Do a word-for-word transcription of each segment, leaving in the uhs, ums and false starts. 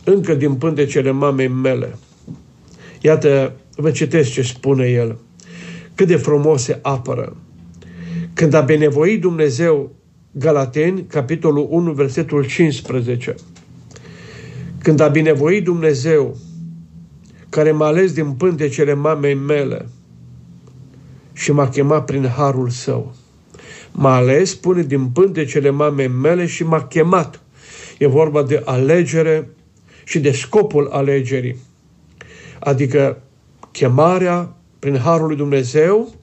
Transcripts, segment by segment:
încă din pântecele mamei mele. Iată, vă citesc ce spune el. Cât de frumos se apără. Când a binevoit Dumnezeu, Galateni, capitolul unu, versetul cincisprezece. Când a binevoit Dumnezeu, care m-a ales din pântecele mamei mele și m-a chemat prin harul său. M-a ales, spune, din pântecele mamei mele și m-a chemat. E vorba de alegere și de scopul alegerii. Adică chemarea prin harul lui Dumnezeu.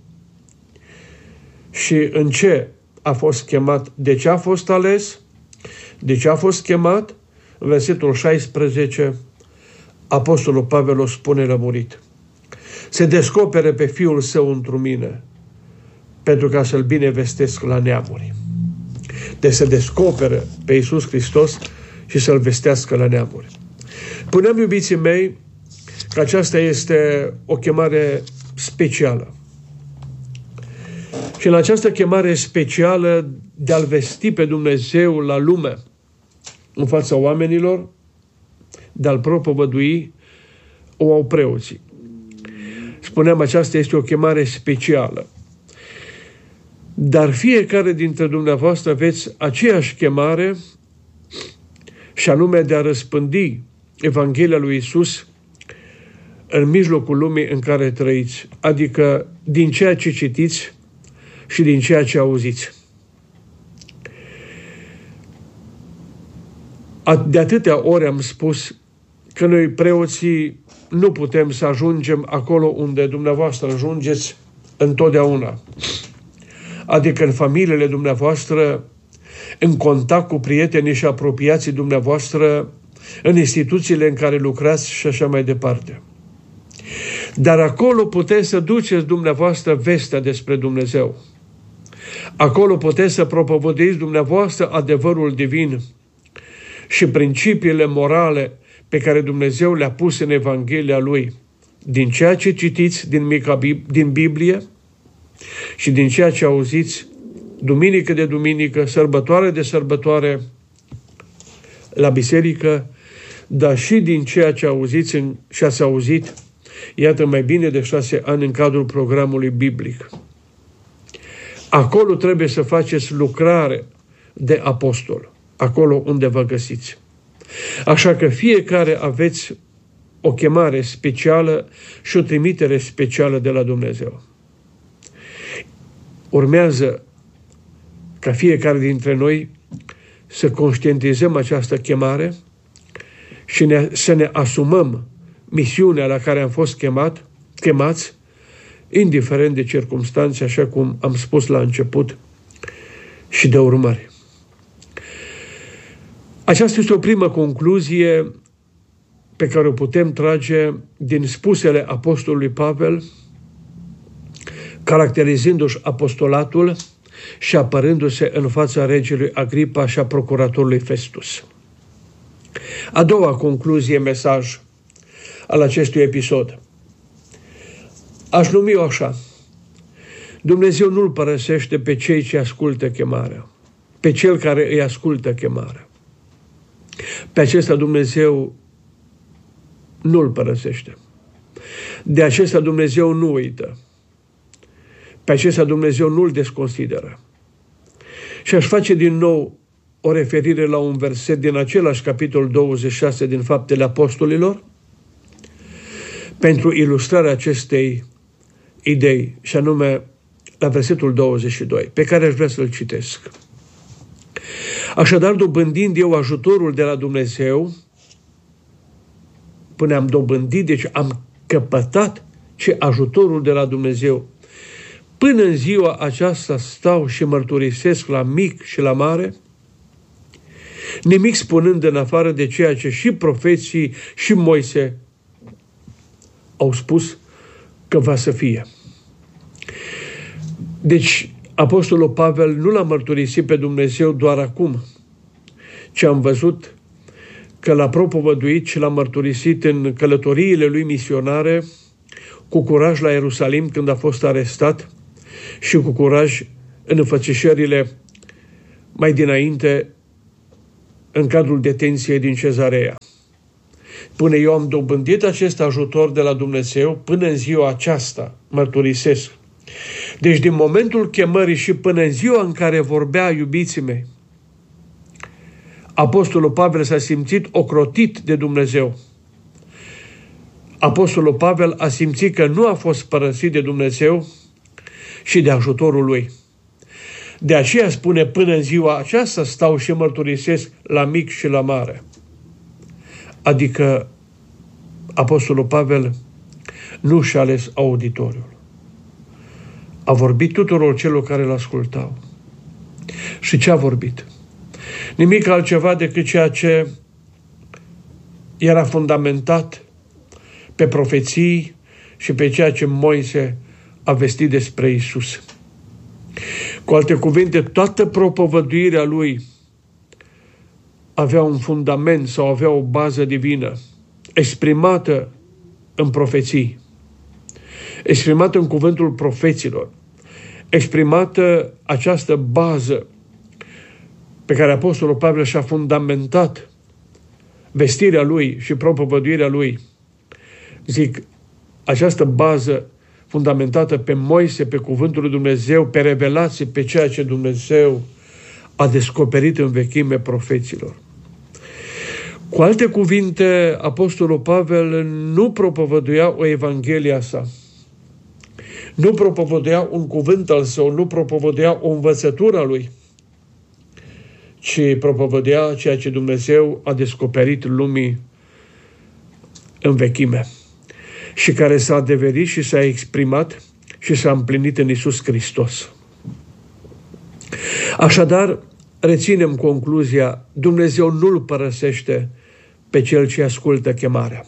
Și în ce a fost chemat? De ce a fost ales? De ce a fost chemat? În versetul șaisprezece, Apostolul Pavel o spune lămurit. Se descopere pe Fiul Său întru mine, pentru ca să-L binevestesc la neamuri. Deci se descopere pe Iisus Hristos și să-L vestească la neamuri. Punem, iubiții mei, că aceasta este o chemare specială. Și în această chemare specială de a-L vesti pe Dumnezeu la lume, în fața oamenilor, de a-L propovădui, o au preoții. Spuneam, aceasta este o chemare specială. Dar fiecare dintre dumneavoastră aveți aceeași chemare, și anume de a răspândi Evanghelia lui Iisus în mijlocul lumii în care trăiți, adică din ceea ce citiți și din ceea ce auziți. De atâtea ori am spus că noi preoții nu putem să ajungem acolo unde dumneavoastră ajungeți întotdeauna. Adică în familiile dumneavoastră, în contact cu prietenii și apropiații dumneavoastră, în instituțiile în care lucrați și așa mai departe. Dar acolo puteți să duceți dumneavoastră vestea despre Dumnezeu. Acolo puteți să propovăduiți dumneavoastră adevărul divin și principiile morale pe care Dumnezeu le-a pus în Evanghelia Lui, din ceea ce citiți din, mica, din Biblie și din ceea ce auziți duminică de duminică, sărbătoare de sărbătoare la biserică, dar și din ceea ce auziți în, și ați auzit, iată, mai bine de șase ani în cadrul programului biblic. Acolo trebuie să faceți lucrare de apostol, acolo unde vă găsiți. Așa că fiecare aveți o chemare specială și o trimitere specială de la Dumnezeu. Urmează ca fiecare dintre noi să conștientizăm această chemare și ne, să ne asumăm misiunea la care am fost chemat, chemați, indiferent de circumstanțe, așa cum am spus la început, și de urmări. Aceasta este o primă concluzie pe care o putem trage din spusele apostolului Pavel, caracterizându-și apostolatul și apărându-se în fața regelui Agripa și a procuratorului Festus. A doua concluzie, mesaj al acestui episod. Aș numi-o așa. Dumnezeu nu-L părăsește pe cei ce ascultă chemarea, pe cel care îi ascultă chemarea. Pe acesta Dumnezeu nu-L părăsește. De acesta Dumnezeu nu uită. Pe acesta Dumnezeu nu-L desconsideră. Și aș face din nou o referire la un verset din același capitol douăzeci și șase din Faptele Apostolilor, pentru ilustrarea acestei idei, și anume la versetul douăzeci și doi, pe care aș vrea să-l citesc. Așadar, dobândind eu ajutorul de la Dumnezeu, până am dobândit, deci am căpătat ce ajutorul de la Dumnezeu. Până în ziua aceasta stau și mărturisesc la mic și la mare, nimic spunând în afară de ceea ce și profeții și Moise au spus că va să fie. Deci, apostolul Pavel nu l-a mărturisit pe Dumnezeu doar acum, ci am văzut că l-a propovăduit și l-a mărturisit în călătoriile lui misionare, cu curaj la Ierusalim când a fost arestat și cu curaj în înfățișările mai dinainte în cadrul detenției din Cezarea. Până eu am dobândit acest ajutor de la Dumnezeu, până în ziua aceasta, mărturisesc. Deci din momentul chemării și până în ziua în care vorbea, iubiții mei, Apostolul Pavel s-a simțit ocrotit de Dumnezeu. Apostolul Pavel a simțit că nu a fost părăsit de Dumnezeu și de ajutorul lui. De aceea spune, până în ziua aceasta stau și mărturisesc la mic și la mare. Adică Apostolul Pavel nu și-a ales auditoriul. A vorbit tuturor celor care îl ascultau. Și ce a vorbit? Nimic altceva decât ceea ce era fundamentat pe profeții și pe ceea ce Moise a vestit despre Iisus. Cu alte cuvinte, toată propovăduirea lui avea un fundament sau avea o bază divină, exprimată în profeții, exprimată în cuvântul profeților, exprimată această bază pe care Apostolul Pavel și-a fundamentat vestirea lui și propovăduirea lui. Zic, această bază fundamentată pe Moise, pe cuvântul lui Dumnezeu, pe revelație, pe ceea ce Dumnezeu a descoperit în vechime profeților. Cu alte cuvinte, Apostolul Pavel nu propovăduia o evanghelie a sa, nu propovăduia un cuvânt al său, nu propovăduia o învățătură a lui, ci propovădea ceea ce Dumnezeu a descoperit lumii în vechime și care s-a adeverit și s-a exprimat și s-a împlinit în Iisus Hristos. Așadar, reținem concluzia, Dumnezeu nu-l părăsește pe cel ce ascultă chemarea.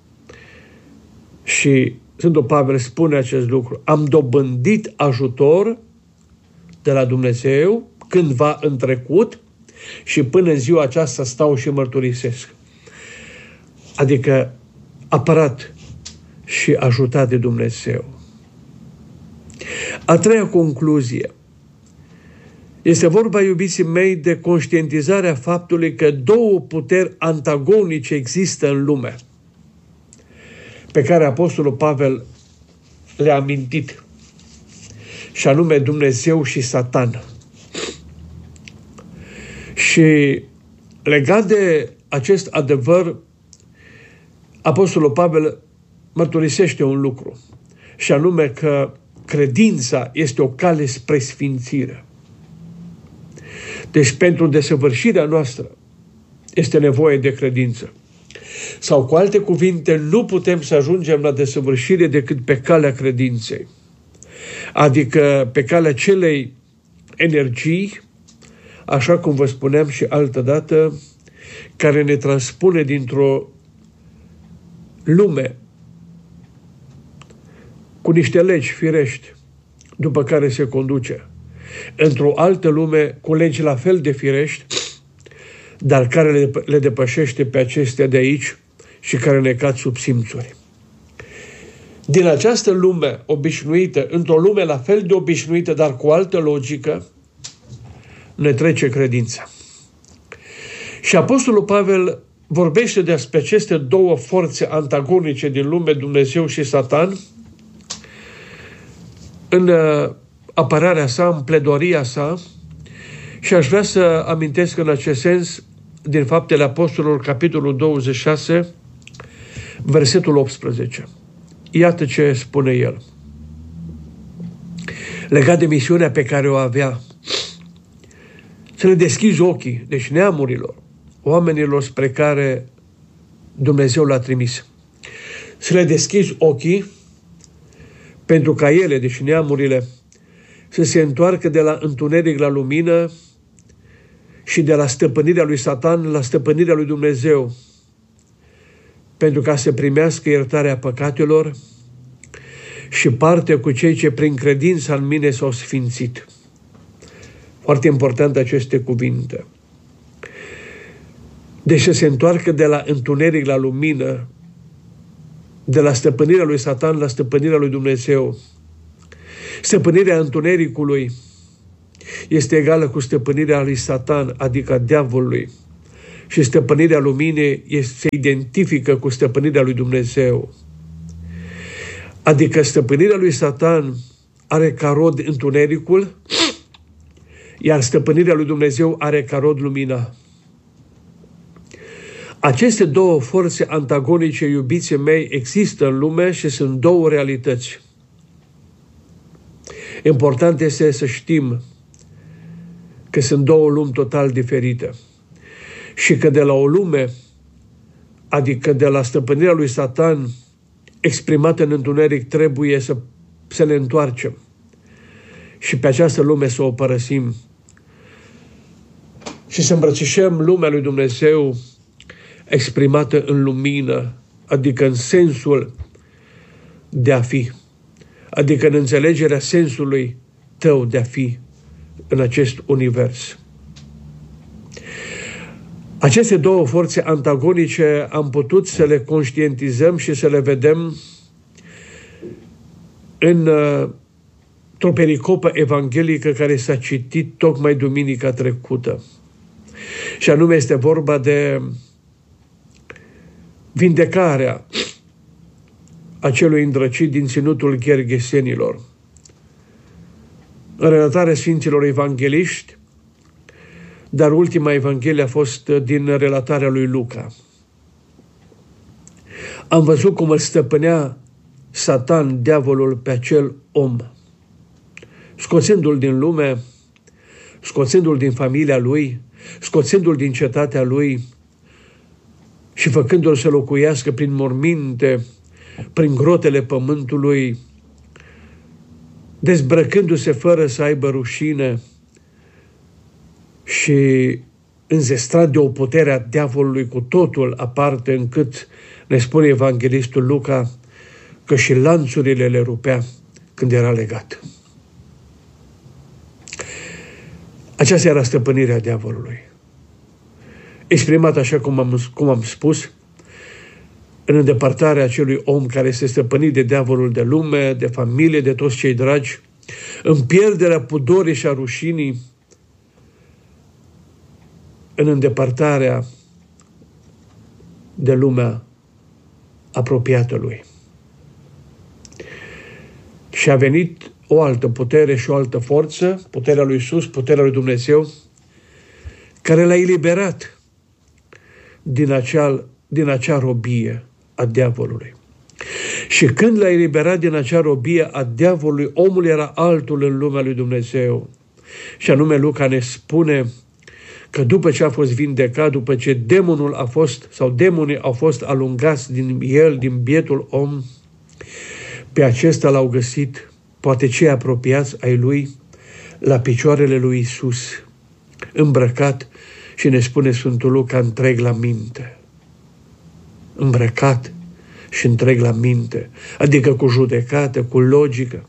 Și Sfântul Pavel spune acest lucru, am dobândit ajutor de la Dumnezeu cândva în trecut și până în ziua aceasta stau și mărturisesc. Adică apărat și ajutat de Dumnezeu. A treia concluzie. Este vorba, iubiții mei, de conștientizarea faptului că două puteri antagonice există în lume, pe care Apostolul Pavel le-a amintit, și anume Dumnezeu și Satan. Și legat de acest adevăr, Apostolul Pavel mărturisește un lucru, și anume că credința este o cale spre sfințire. Deci pentru desăvârșirea noastră este nevoie de credință. Sau cu alte cuvinte, nu putem să ajungem la desăvârșire decât pe calea credinței. Adică pe calea celei energii, așa cum vă spuneam și altădată, care ne transpune dintr-o lume cu niște legi firești, după care se conduce, într-o altă lume cu legi la fel de firești, dar care le, le depășește pe acestea de aici și care ne cad sub simțuri. Din această lume obișnuită, într-o lume la fel de obișnuită, dar cu altă logică, ne trece credința. Și Apostolul Pavel vorbește despre aceste două forțe antagonice din lume, Dumnezeu și Satan, în apărarea sa, în pledoria sa, și aș vrea să amintesc în acest sens din Faptele Apostolilor, capitolul douăzeci și șase, versetul optsprezece. Iată ce spune el. Legat de misiunea pe care o avea, să le deschizi ochii, deci neamurilor, oamenilor spre care Dumnezeu l-a trimis. Să le deschizi ochii pentru ca ele, deci neamurile, să se întoarcă de la întuneric la lumină și de la stăpânirea lui Satan la stăpânirea lui Dumnezeu, pentru ca să primească iertarea păcatelor și parte cu cei ce prin credința în mine s-au sfințit. Foarte important aceste cuvinte. Deci să se întoarcă de la întuneric la lumină, de la stăpânirea lui Satan la stăpânirea lui Dumnezeu. Stăpânirea întunericului este egală cu stăpânirea lui Satan, adică diavolului. și stăpânirea luminii se identifică cu stăpânirea lui Dumnezeu. Adică stăpânirea lui Satan are ca rod întunericul, iar stăpânirea lui Dumnezeu are ca rod lumina. Aceste două forțe antagonice, iubiții mei, există în lume și sunt două realități. Important este să știm că sunt două lumi total diferite și că de la o lume, adică de la stăpânirea lui Satan exprimată în întuneric, trebuie să, să ne întoarcem și pe această lume să o părăsim și să îmbrățișăm lumea lui Dumnezeu exprimată în lumină, adică în sensul de a fi, adică în înțelegerea sensului tău de a fi în acest univers. Aceste două forțe antagonice am putut să le conștientizăm și să le vedem în o pericopă evanghelică care s-a citit tocmai duminica trecută. Și anume este vorba de vindecarea acelui îndrăcit din ținutul Ghergesenilor. În relatarea Sfinților Evangheliști, dar ultima Evanghelie a fost din relatarea lui Luca. Am văzut cum îl stăpânea Satan, diavolul, pe acel om, scoțându-l din lume, scoțându-l din familia lui, scoțându-l din cetatea lui și făcându-l să locuiască prin morminte, prin grotele pământului, dezbrăcându-se fără să aibă rușine și înzestrat de o putere a diavolului cu totul aparte, încât ne spune evanghelistul Luca că și lanțurile le rupea când era legat. Aceasta era stăpânirea diavolului. Exprimat așa cum am, cum am spus, în îndepărtarea acelui om care este stăpânit de diavolul de lume, de familie, de toți cei dragi, în pierderea pudorii și a rușinii, în îndepărtarea de lumea apropiată lui. Și a venit o altă putere și o altă forță, puterea lui Iisus, puterea lui Dumnezeu, care l-a eliberat din acea, din acea robie a diavolului. Și când l-a eliberat din acea robie a diavolului, omul era altul în lumea lui Dumnezeu. Și anume Luca ne spune că după ce a fost vindecat, după ce demonul a fost, sau demonii au fost alungați din el, din bietul om, pe acesta l-au găsit, poate cei apropiați ai lui, la picioarele lui Iisus, îmbrăcat, și ne spune Sfântul Luca, întreg la minte. Îmbrăcat și întreg la minte, adică cu judecată, cu logică.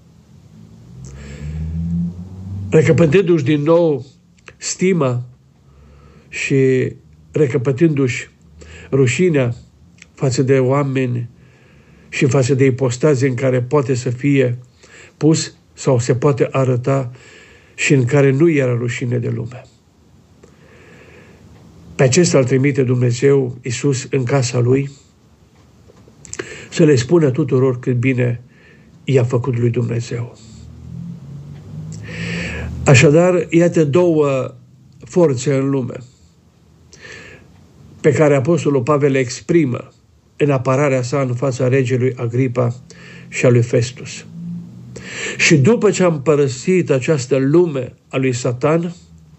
Recăpătându-și din nou stima și recăpătându-și rușinea față de oameni și față de ipostaze în care poate să fie pus sau se poate arăta și în care nu era rușine de lume. Pe acesta îl trimite Dumnezeu, Iisus, în casa lui, să le spună tuturor cât bine i-a făcut lui Dumnezeu. Așadar, iată două forțe în lume pe care Apostolul Pavel le exprimă în apărarea sa în fața regelui Agripa și a lui Festus. Și după ce am părăsit această lume a lui Satan,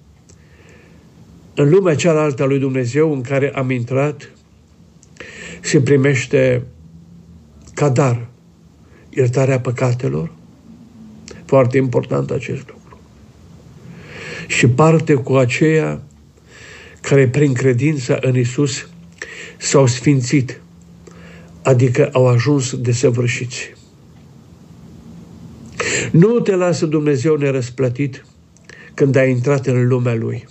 în lumea cealaltă a lui Dumnezeu în care am intrat, se primește ca dar iertarea păcatelor, foarte important acest lucru, și parte cu aceia care prin credința în Iisus s-au sfințit, adică au ajuns desăvârșiți. Nu te lasă Dumnezeu nerăsplătit când ai intrat în lumea Lui.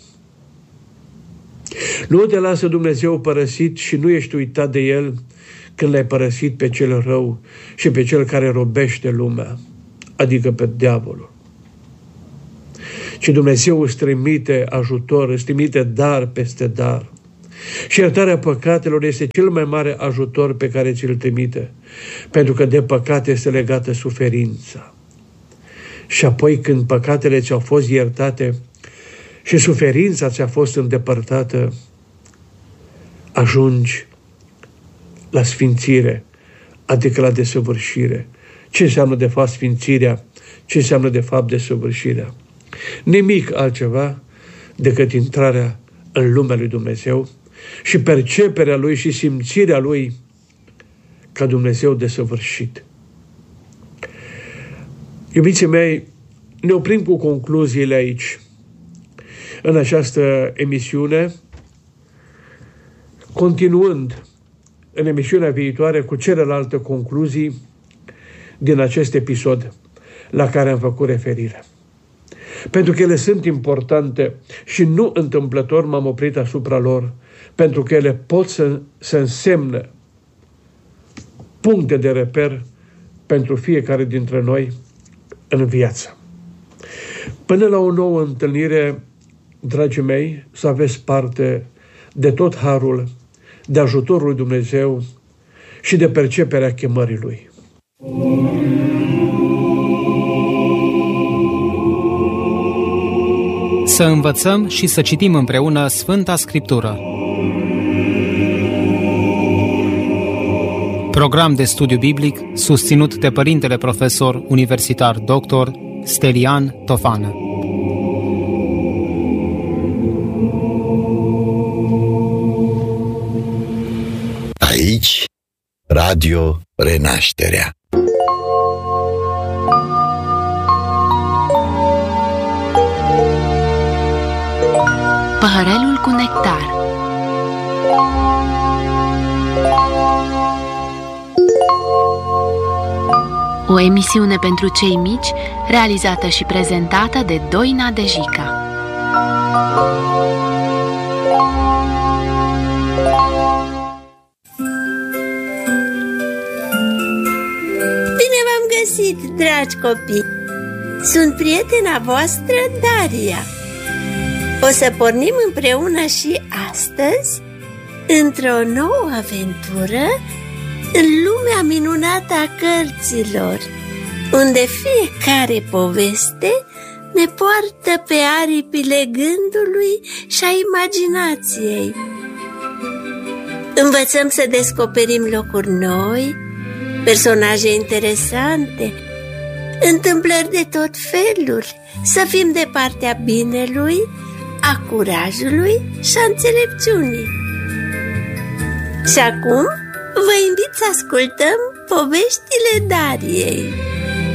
Nu te lasă Dumnezeu părăsit și nu ești uitat de El când l-ai părăsit pe cel rău și pe cel care robește lumea, adică pe diavolul. Și Dumnezeu îți trimite ajutor, îți trimite dar peste dar, Și iertarea păcatelor este cel mai mare ajutor pe care ți-l trimite, pentru că de păcate este legată suferința. Și apoi când păcatele ți-au fost iertate și suferința ți-a fost îndepărtată, ajungi la sfințire, adică la desăvârșire. Ce înseamnă de fapt sfințirea? Ce înseamnă de fapt desăvârșirea? Nimic altceva decât intrarea în lumea lui Dumnezeu și perceperea Lui și simțirea Lui ca Dumnezeu desăvârșit. Iubiții mei, ne oprim cu concluziile aici, în această emisiune, continuând în emisiunea viitoare cu celelalte concluzii din acest episod la care am făcut referire. Pentru că ele sunt importante și nu întâmplător m-am oprit asupra lor, pentru că ele pot să, să însemne puncte de reper pentru fiecare dintre noi în viață. Până la o nouă întâlnire, dragii mei, să aveți parte de tot harul, de ajutorul lui Dumnezeu și de perceperea chemării Lui. Să învățăm și să citim împreună Sfânta Scriptură. Program de studiu biblic susținut de Părintele Profesor Universitar doctor Stelian Tofană. Aici, Radio Renașterea. Paharelul cu nectar. O emisiune pentru cei mici, realizată și prezentată de Doina Dejica. Bine v-am găsit, dragi copii! Sunt prietena voastră, Daria. O să pornim împreună și astăzi într-o nouă aventură în lumea minunată a cărților, unde fiecare poveste ne poartă pe aripile gândului și a imaginației. Învățăm să descoperim locuri noi, personaje interesante, întâmplări de tot felul, să fim de partea binelui, a curajului și a înțelepciunii. Și acum vă invit să ascultăm poveștile Dariei.